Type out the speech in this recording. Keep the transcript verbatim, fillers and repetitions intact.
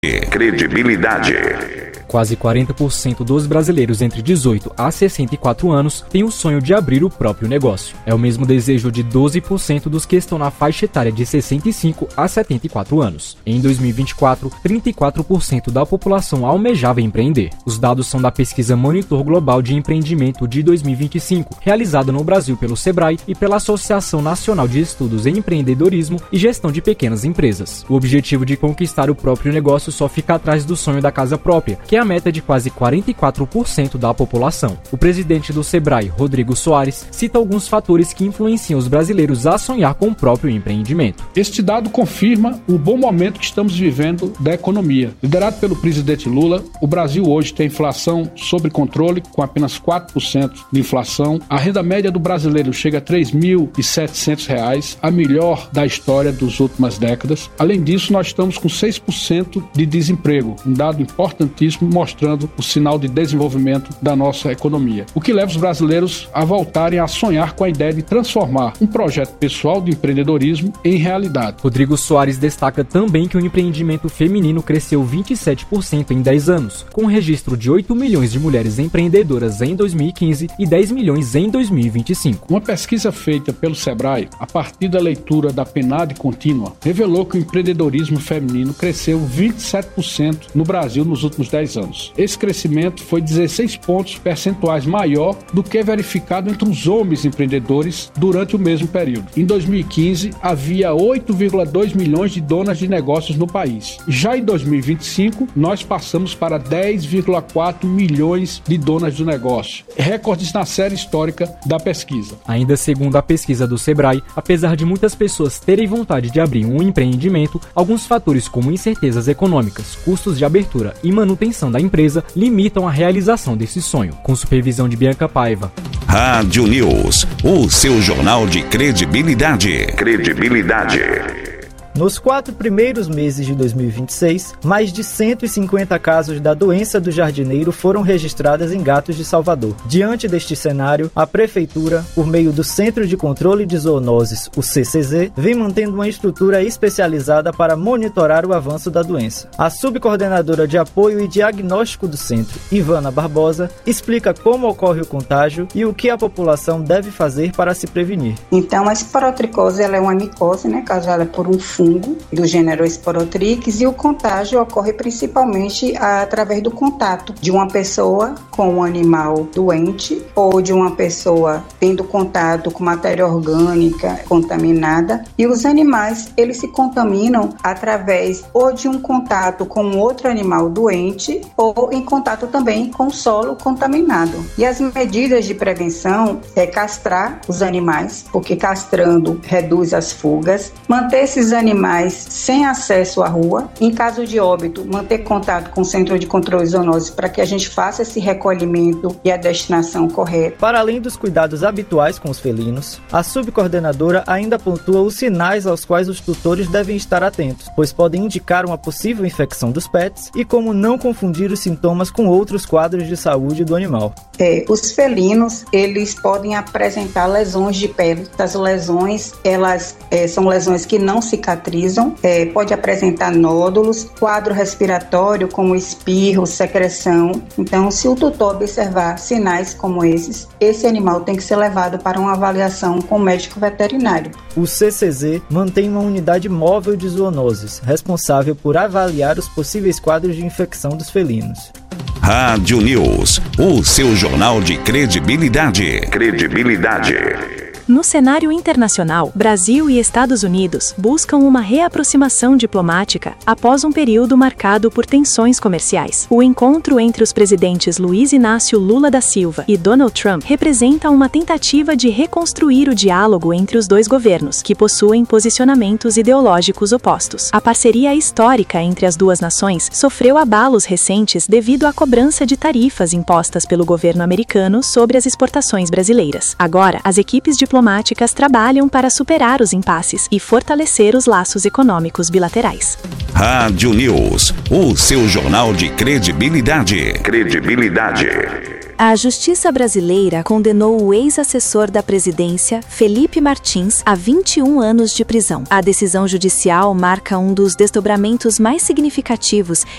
Credibilidade. Quase quarenta por cento dos brasileiros entre dezoito a sessenta e quatro anos têm o sonho de abrir o próprio negócio. É o mesmo desejo de doze por cento dos que estão na faixa etária de sessenta e cinco a setenta e quatro anos. Em dois mil e vinte e quatro, trinta e quatro por cento da população almejava empreender. Os dados são da pesquisa Monitor Global de Empreendimento de dois mil e vinte e cinco, realizada no Brasil pelo Sebrae e pela Associação Nacional de Estudos em Empreendedorismo e Gestão de Pequenas Empresas. O objetivo de conquistar o próprio negócio só fica atrás do sonho da casa própria, que é a meta de quase quarenta e quatro por cento da população. O presidente do Sebrae, Rodrigo Soares, cita alguns fatores que influenciam os brasileiros a sonhar com o próprio empreendimento. Este dado confirma o bom momento que estamos vivendo da economia. Liderado pelo presidente Lula, o Brasil hoje tem inflação sob controle, com apenas quatro por cento de inflação. A renda média do brasileiro chega a três mil e setecentos reais, a melhor da história das últimas décadas. Além disso, nós estamos com seis por cento de desemprego, um dado importantíssimo mostrando o sinal de desenvolvimento da nossa economia. O que leva os brasileiros a voltarem a sonhar com a ideia de transformar um projeto pessoal de empreendedorismo em realidade. Rodrigo Soares destaca também que o empreendimento feminino cresceu vinte e sete por cento em dez anos, com um registro de oito milhões de mulheres empreendedoras em dois mil e quinze e dez milhões em dois mil e vinte e cinco. Uma pesquisa feita pelo Sebrae, a partir da leitura da PNAD contínua, revelou que o empreendedorismo feminino cresceu vinte e sete por cento no Brasil nos últimos dez anos. Esse crescimento foi dezesseis pontos percentuais maior do que verificado entre os homens empreendedores durante o mesmo período. Em dois mil e quinze, havia oito vírgula dois milhões de donas de negócios no país. Já em dois mil e vinte e cinco, nós passamos para dez vírgula quatro milhões de donas de negócio, recordes na série histórica da pesquisa. Ainda segundo a pesquisa do Sebrae, apesar de muitas pessoas terem vontade de abrir um empreendimento, alguns fatores como incertezas econômicas, custos de abertura e manutenção da empresa limitam a realização desse sonho. Com supervisão de Bianca Paiva. Rádio News, o seu jornal de credibilidade. Credibilidade. Nos quatro primeiros meses de dois mil e vinte e seis, mais de cento e cinquenta casos da doença do jardineiro foram registradas em gatos de Salvador. Diante deste cenário, a Prefeitura, por meio do Centro de Controle de Zoonoses, o C C Z, vem mantendo uma estrutura especializada para monitorar o avanço da doença. A subcoordenadora de apoio e diagnóstico do centro, Ivana Barbosa, explica como ocorre o contágio e o que a população deve fazer para se prevenir. Então, a esporotricose ela é uma micose, né, causada por um fungo do gênero Sporotrix, e o contágio ocorre principalmente através do contato de uma pessoa com um animal doente ou de uma pessoa tendo contato com matéria orgânica contaminada, e os animais eles se contaminam através ou de um contato com outro animal doente ou em contato também com solo contaminado. E as medidas de prevenção é castrar os animais, porque castrando reduz as fugas, manter esses animais animais sem acesso à rua. Em caso de óbito, manter contato com o Centro de Controle de Zoonoses para que a gente faça esse recolhimento e a destinação correta. Para além dos cuidados habituais com os felinos, a subcoordenadora ainda pontua os sinais aos quais os tutores devem estar atentos, pois podem indicar uma possível infecção dos pets e como não confundir os sintomas com outros quadros de saúde do animal. É, os felinos, eles podem apresentar lesões de pele. Essas lesões, elas é, são lesões que não cicatrizam. É, pode apresentar nódulos, quadro respiratório como espirro, secreção. Então, se o tutor observar sinais como esses, esse animal tem que ser levado para uma avaliação com o médico veterinário. O C C Z mantém uma unidade móvel de zoonoses, responsável por avaliar os possíveis quadros de infecção dos felinos. Rádio News, o seu jornal de credibilidade. Credibilidade. No cenário internacional, Brasil e Estados Unidos buscam uma reaproximação diplomática após um período marcado por tensões comerciais. O encontro entre os presidentes Luiz Inácio Lula da Silva e Donald Trump representa uma tentativa de reconstruir o diálogo entre os dois governos, que possuem posicionamentos ideológicos opostos. A parceria histórica entre as duas nações sofreu abalos recentes devido à cobrança de tarifas impostas pelo governo americano sobre as exportações brasileiras. Agora, as equipes de diplomáticas trabalham para superar os impasses e fortalecer os laços econômicos bilaterais. Rádio News, o seu jornal de credibilidade. Credibilidade. A Justiça brasileira condenou o ex-assessor da presidência, Felipe Martins, a vinte e um anos de prisão. A decisão judicial marca um dos desdobramentos mais significativos